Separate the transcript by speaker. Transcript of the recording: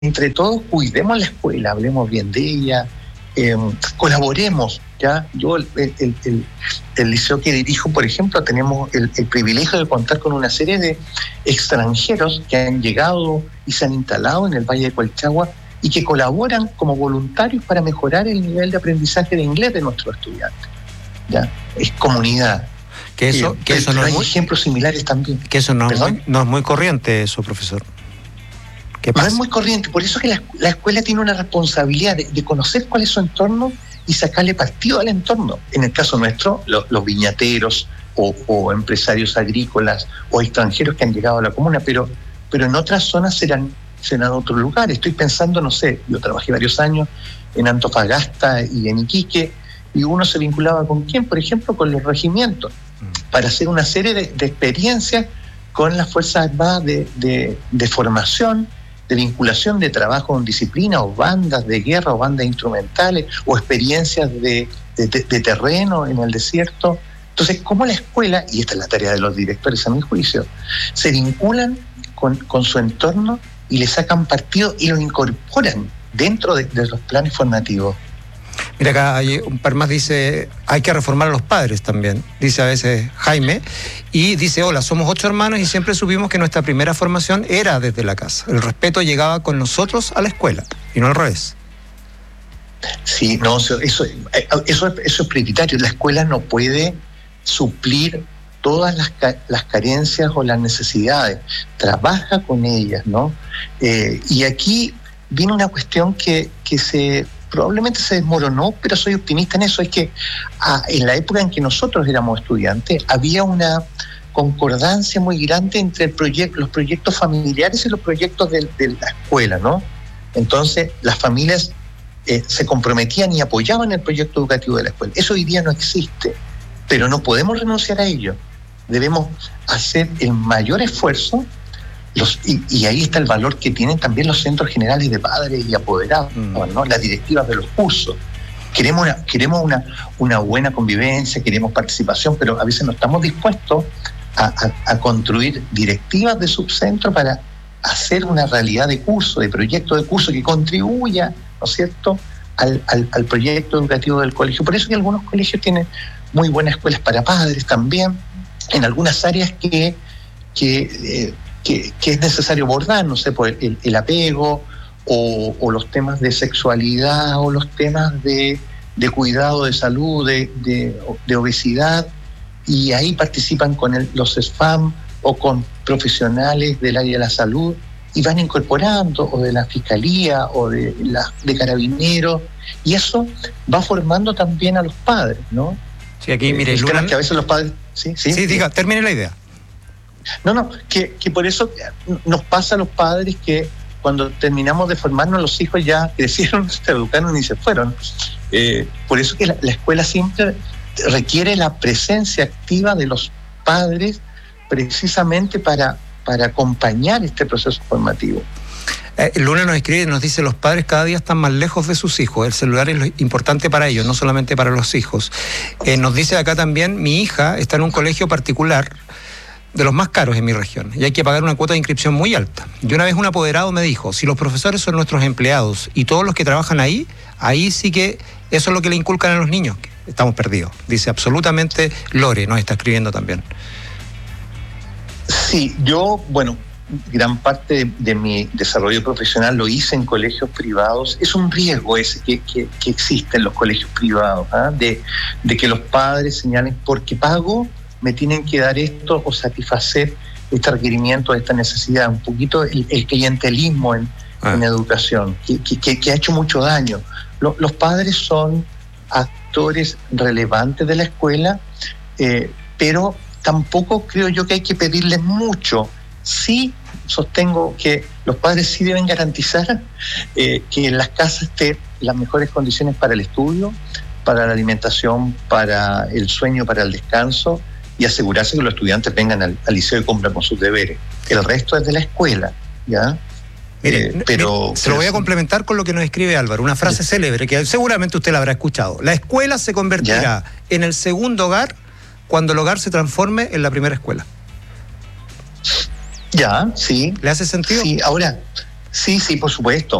Speaker 1: entre todos cuidemos la escuela, hablemos bien de ella, colaboremos, ¿ya? Yo, el liceo que dirijo, por ejemplo, tenemos el privilegio de contar con una serie de extranjeros que han llegado y se han instalado en el Valle de Colchagua y que colaboran como voluntarios para mejorar el nivel de aprendizaje de inglés de nuestros estudiantes, ¿ya? Es comunidad.
Speaker 2: Que eso no
Speaker 1: hay ejemplos similares también.
Speaker 2: Que eso no es muy corriente, eso, profesor.
Speaker 1: No es muy corriente, por eso que la escuela tiene una responsabilidad de conocer cuál es su entorno y sacarle partido al entorno. En el caso nuestro, los viñateros o empresarios agrícolas o extranjeros que han llegado a la comuna, pero en otras zonas serán otros lugares. Estoy pensando, no sé, yo trabajé varios años en Antofagasta y en Iquique, y uno se vinculaba con quién, por ejemplo, con los regimientos, para hacer una serie de experiencias con las Fuerzas Armadas de formación, de vinculación de trabajo en disciplina, o bandas de guerra, o bandas instrumentales, o experiencias de terreno en el desierto. Entonces, ¿cómo la escuela, y esta es la tarea de los directores a mi juicio, se vinculan con su entorno y le sacan partido y lo incorporan dentro de los planes formativos?
Speaker 2: Mira, acá hay un par más, dice, hay que reformar a los padres también, dice a veces Jaime, y dice, hola, somos 8 hermanos y siempre supimos que nuestra primera formación era desde la casa. El respeto llegaba con nosotros a la escuela, y no al revés.
Speaker 1: Sí, no, eso es prioritario. La escuela no puede suplir todas las carencias o las necesidades, trabaja con ellas, ¿no? Y aquí viene una cuestión que probablemente se desmoronó, pero soy optimista en eso. Es que en la época en que nosotros éramos estudiantes había una concordancia muy grande entre los proyectos familiares y los proyectos de la escuela, ¿no? Entonces las familias se comprometían y apoyaban el proyecto educativo de la escuela. Eso hoy día no existe, pero no podemos renunciar a ello. Debemos hacer el mayor esfuerzo, y ahí está el valor que tienen también los centros generales de padres y apoderados, ¿no? Las directivas de los cursos. Queremos una buena convivencia, queremos participación, pero a veces no estamos dispuestos a construir directivas de subcentro para hacer una realidad de curso, de proyecto de curso que contribuya, ¿no es cierto?, al proyecto educativo del colegio. Por eso que algunos colegios tienen muy buenas escuelas para padres también, en algunas áreas que es necesario abordar, no sé, por el apego o los temas de sexualidad o los temas de cuidado de salud, de obesidad, y ahí participan con los SFAM o con profesionales del área de la salud y van incorporando, o de la Fiscalía o de Carabineros, y eso va formando también a los padres, ¿no?
Speaker 2: Sí, aquí, mire,
Speaker 1: el tema es que a veces los padres... Sí,
Speaker 2: diga, termine la idea.
Speaker 1: No, que por eso nos pasa a los padres que cuando terminamos de formarnos, los hijos ya crecieron, se educaron y se fueron. Por eso que la escuela siempre requiere la presencia activa de los padres, precisamente para acompañar este proceso formativo.
Speaker 2: Luna nos escribe y nos dice, los padres cada día están más lejos de sus hijos, el celular es lo importante para ellos, no solamente para los hijos. Nos dice acá también, mi hija está en un colegio particular, de los más caros en mi región, y hay que pagar una cuota de inscripción muy alta. Y una vez un apoderado me dijo, si los profesores son nuestros empleados y todos los que trabajan ahí sí que eso es lo que le inculcan a los niños, estamos perdidos. Dice absolutamente Lore, nos está escribiendo también.
Speaker 1: Sí, yo, gran parte de mi desarrollo profesional lo hice en colegios privados. Es un riesgo ese que existe en los colegios privados, de que los padres señalen, porque pago, me tienen que dar esto o satisfacer este requerimiento, esta necesidad. Un poquito el clientelismo en educación, que ha hecho mucho daño. Los padres son actores relevantes de la escuela, pero tampoco creo yo que hay que pedirles mucho. Sí sostengo que los padres sí deben garantizar que en las casas estén las mejores condiciones para el estudio, para la alimentación, para el sueño, para el descanso, y asegurarse que los estudiantes vengan al liceo y cumplan con sus deberes. El resto es de la escuela, ¿ya?
Speaker 2: Se lo voy a complementar con lo que nos escribe Álvaro, una frase célebre que seguramente usted la habrá escuchado. La escuela se convertirá en el segundo hogar cuando el hogar se transforme en la primera escuela.
Speaker 1: Sí.
Speaker 2: ¿Le hace sentido?
Speaker 1: Sí, ahora, Sí, por supuesto.